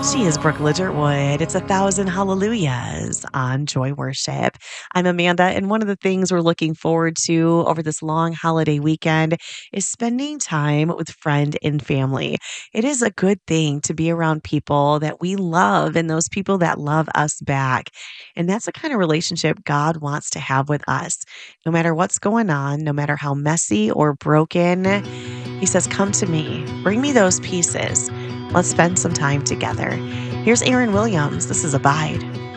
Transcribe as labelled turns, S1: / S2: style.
S1: She is Brooke Ligertwood. It's 1,000 hallelujahs on Joy Worship. I'm Amanda, and one of the things we're looking forward to over this long holiday weekend is spending time with friend and family. It is a good thing to be around people that we love and those people that love us back. And that's the kind of relationship God wants to have with us. No matter what's going on, no matter how messy or broken, He says, "Come to me, bring me those pieces. Let's spend some time together." Here's Aaron Williams. This is Abide.